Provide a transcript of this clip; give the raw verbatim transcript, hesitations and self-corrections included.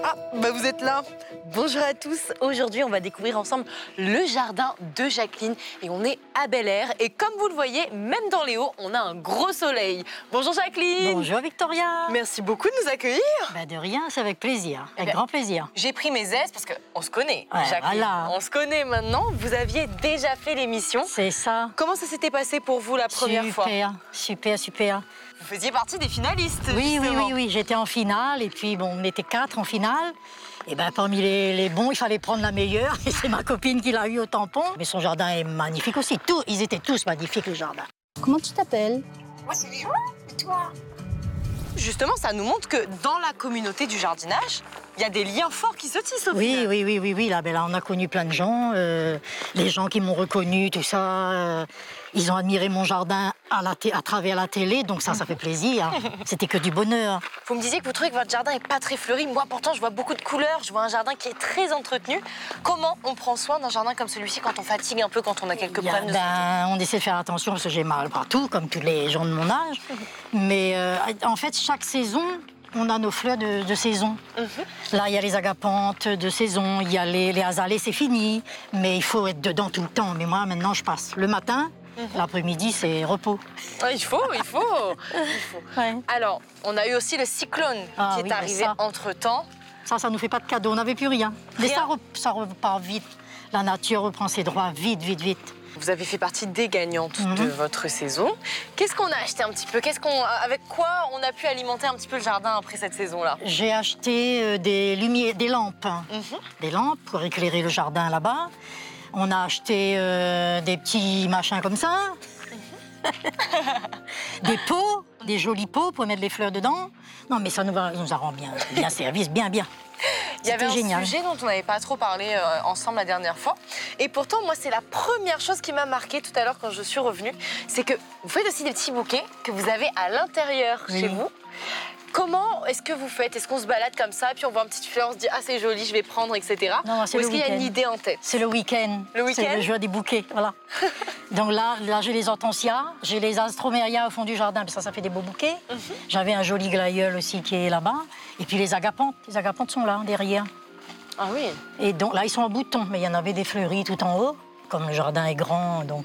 Ah, bah vous êtes là. Bonjour à tous. Aujourd'hui, on va découvrir ensemble le jardin de Jacqueline et on est à Bel Air. Et comme vous le voyez, même dans les hauts, on a un gros soleil. Bonjour Jacqueline. Bonjour Victoria. Merci beaucoup de nous accueillir. Bah de rien, c'est avec plaisir, avec Eh bien, grand plaisir. J'ai pris mes aises parce qu'on se connaît, Ouais, Jacqueline. voilà. On se connaît maintenant. Vous aviez déjà fait l'émission. C'est ça. Comment ça s'était passé pour vous la première super, fois? Super, super. Vous faisiez partie des finalistes. Oui, oui, justement. oui, oui, j'étais en finale et puis bon, on était quatre en finale. Et ben parmi les, les bons, il fallait prendre la meilleure et c'est ma copine qui l'a eu au tampon. Mais son jardin est magnifique aussi. Tout, ils étaient tous magnifiques les jardins. Comment tu t'appelles? Moi, c'est Léon, et toi? Justement, ça nous montre que dans la communauté du jardinage, il y a des liens forts qui se tissent au Oui, final. oui, oui, oui, oui. Là, ben là, on a connu plein de gens, euh, les gens qui m'ont reconnu, tout ça. euh, ils ont admiré mon jardin à, la té- à travers la télé, donc ça, ça fait plaisir. C'était que du bonheur. Vous me disiez que vous trouvez que votre jardin n'est pas très fleuri. Moi, pourtant, je vois beaucoup de couleurs. Je vois un jardin qui est très entretenu. Comment on prend soin d'un jardin comme celui-ci quand on fatigue un peu, quand on a quelques Il y a- problèmes de santé? ben, on essaie de faire attention parce que j'ai mal partout, comme tous les gens de mon âge. Mais euh, en fait, chaque saison, on a nos fleurs de, de saison. Là, il y a les agapantes de saison, il y a les, les azalées, c'est fini. Mais il faut être dedans tout le temps. Mais moi, maintenant, je passe. Le matin, l'après-midi, c'est repos. Ouais, il faut, il faut. il faut. Ouais. Alors, on a eu aussi le cyclone Ah qui est oui, mais arrivé ça- entre-temps. Ça, ça nous fait pas de cadeau. On n'avait plus rien. Mais Rien. ça, rep- ça repart vite. La nature reprend ses droits vite, vite, vite. Vous avez fait partie des gagnantes Mhm. de votre saison. Qu'est-ce qu'on a acheté un petit peu? Qu'est-ce qu'on, avec quoi on a pu alimenter un petit peu le jardin après cette saison-là? J'ai acheté euh, des lumières, des lampes. Mhm. Des lampes pour éclairer le jardin là-bas. On a acheté euh, des petits machins comme ça. Des pots, des jolis pots pour mettre les fleurs dedans. Non, mais ça nous, va, nous a rendu bien, bien service, bien, bien. Il y avait un C'était génial. sujet dont on n'avait pas trop parlé euh, ensemble la dernière fois. Et pourtant, moi, c'est la première chose qui m'a marquée tout à l'heure quand je suis revenue. C'est que vous faites aussi des petits bouquets que vous avez à l'intérieur Oui. chez vous. Comment est-ce que vous faites? Est-ce qu'on se balade comme ça, puis on voit une petite fleur, on se dit « Ah, c'est joli, je vais prendre, et cetera » Non, c'est Ou le est-ce qu'il y a une week-end. idée en tête? C'est le week-end. Le week-end? C'est le jour des bouquets, voilà. Donc là, là j'ai les hortensias, j'ai les astromérias au fond du jardin, mais ça, ça fait des beaux bouquets. J'avais un joli glaïeul aussi qui est là-bas. Et puis les agapantes, les agapantes sont là, derrière. Ah oui. Et donc là, ils sont en bouton, mais il y en avait des fleuris tout en haut. Comme le jardin est grand, donc